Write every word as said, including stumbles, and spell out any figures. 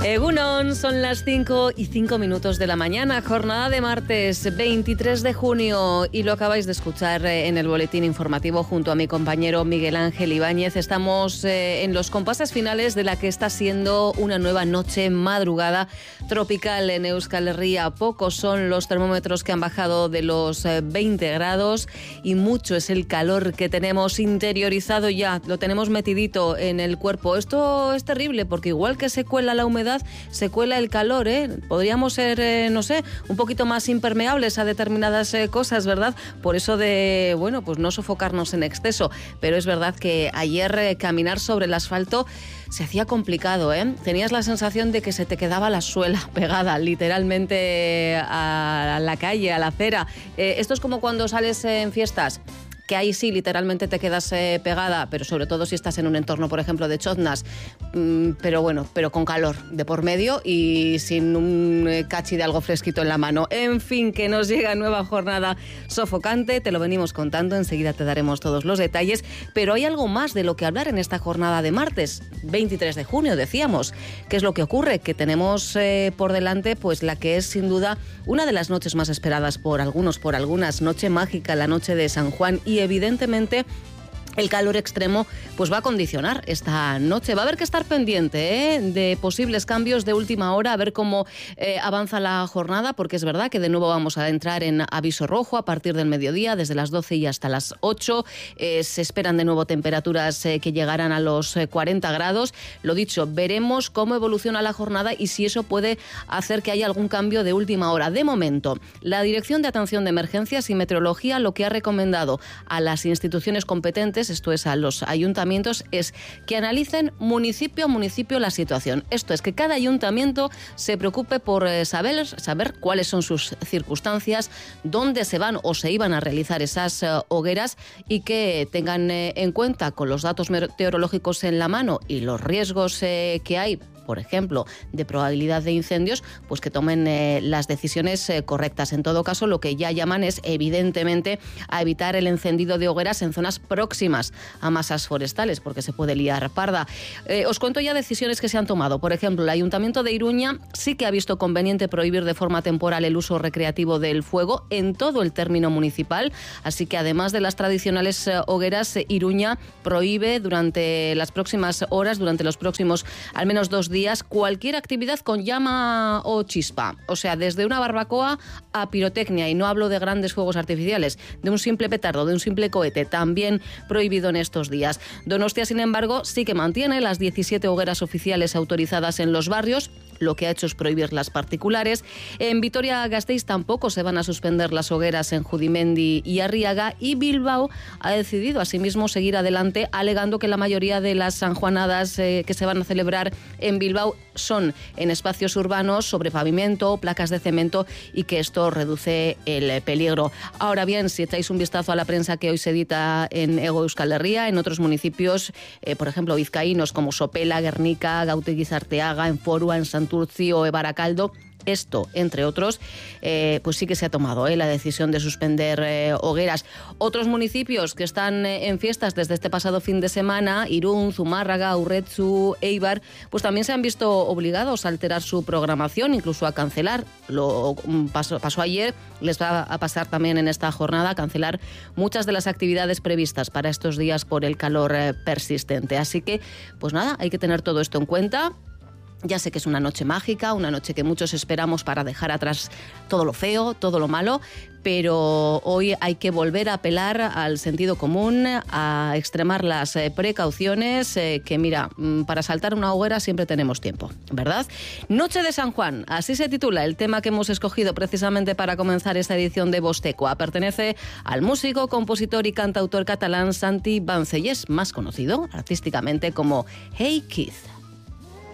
Egunon, son las cinco y cinco minutos de la mañana, jornada de martes veintitrés de junio, y lo acabáis de escuchar en el boletín informativo junto a mi compañero Miguel Ángel Ibáñez. Estamos eh, en los compases finales de la que está siendo una nueva noche madrugada tropical en Euskal Herria. Pocos son los termómetros que han bajado de los veinte grados y mucho es el calor que tenemos interiorizado ya, lo tenemos metidito en el cuerpo. Esto es terrible porque igual que se cuela la humedad, se cuela el calor, ¿eh? Podríamos ser, eh, no sé, un poquito más impermeables a determinadas eh, cosas, ¿verdad? Por eso de, bueno, pues no sofocarnos en exceso. Pero es verdad que ayer eh, caminar sobre el asfalto se hacía complicado, ¿eh? Tenías la sensación de que se te quedaba la suela pegada literalmente a la calle, a la acera. Eh, esto es como cuando sales en fiestas, que ahí sí, literalmente te quedas eh, pegada, pero sobre todo si estás en un entorno, por ejemplo, de choznas, mmm, pero bueno, pero con calor de por medio y sin un eh, cachi de algo fresquito en la mano. En fin, que nos llega nueva jornada sofocante, te lo venimos contando, enseguida te daremos todos los detalles, pero hay algo más de lo que hablar en esta jornada de martes, veintitrés de junio, decíamos. ¿Qué es lo que ocurre? Que tenemos eh, por delante, pues la que es sin duda una de las noches más esperadas por algunos, por algunas, noche mágica, la noche de San Juan, y evidentemente el calor extremo pues va a condicionar esta noche. Va a haber que estar pendiente ¿eh? de posibles cambios de última hora, a ver cómo eh, avanza la jornada, porque es verdad que de nuevo vamos a entrar en aviso rojo a partir del mediodía, desde las doce y hasta las ocho. Eh, se esperan de nuevo temperaturas eh, que llegarán a los eh, cuarenta grados. Lo dicho, veremos cómo evoluciona la jornada y si eso puede hacer que haya algún cambio de última hora. De momento, la Dirección de Atención de Emergencias y Meteorología lo que ha recomendado a las instituciones competentes, esto es a los ayuntamientos, es que analicen municipio a municipio la situación. Esto es que cada ayuntamiento se preocupe por saber, saber cuáles son sus circunstancias, dónde se van o se iban a realizar esas uh, hogueras, y que tengan eh, en cuenta, con los datos meteorológicos en la mano y los riesgos eh, que hay, por ejemplo, de probabilidad de incendios, pues que tomen eh, las decisiones eh, correctas. En todo caso, lo que ya llaman es, evidentemente, a evitar el encendido de hogueras en zonas próximas a masas forestales, porque se puede liar parda. Eh, os cuento ya decisiones que se han tomado. Por ejemplo, el Ayuntamiento de Iruña sí que ha visto conveniente prohibir de forma temporal el uso recreativo del fuego en todo el término municipal, así que además de las tradicionales eh, hogueras, eh, Iruña prohíbe durante las próximas horas, durante los próximos al menos dos días, cualquier actividad con llama o chispa, o sea, desde una barbacoa a pirotecnia, y no hablo de grandes fuegos artificiales, de un simple petardo, de un simple cohete, también prohibido en estos días. Donostia, sin embargo, sí que mantiene las diecisiete hogueras oficiales autorizadas en los barrios, lo que ha hecho es prohibir las particulares. En Vitoria-Gasteiz tampoco se van a suspender las hogueras en Judimendi y Arriaga, y Bilbao ha decidido asimismo seguir adelante, alegando que la mayoría de las sanjuanadas eh, que se van a celebrar en Bilbao son en espacios urbanos, sobre pavimento, placas de cemento, y que esto reduce el peligro. Ahora bien, si echáis un vistazo a la prensa que hoy se edita en Hego Euskal Herria, en otros municipios, eh, por ejemplo, vizcaínos como Sopela, Guernica, Gautegui-Arteaga, en Forua, en Santurtzi o Barakaldo, esto, entre otros, eh, pues sí que se ha tomado eh, la decisión de suspender eh, hogueras. Otros municipios que están eh, en fiestas desde este pasado fin de semana, Irún, Zumárraga, Urretxu, Eibar, pues también se han visto obligados a alterar su programación, incluso a cancelar. Lo pasó, pasó ayer, les va a pasar también en esta jornada, a cancelar muchas de las actividades previstas para estos días por el calor eh, persistente. Así que, pues nada, hay que tener todo esto en cuenta. Ya sé que es una noche mágica, una noche que muchos esperamos para dejar atrás todo lo feo, todo lo malo, pero hoy hay que volver a apelar al sentido común, a extremar las eh, precauciones, eh, que mira, para saltar una hoguera siempre tenemos tiempo, ¿verdad? Noche de San Juan, así se titula el tema que hemos escogido precisamente para comenzar esta edición de Vostecoa. Pertenece al músico, compositor y cantautor catalán Santi Bance, y es más conocido artísticamente como Hey Keith.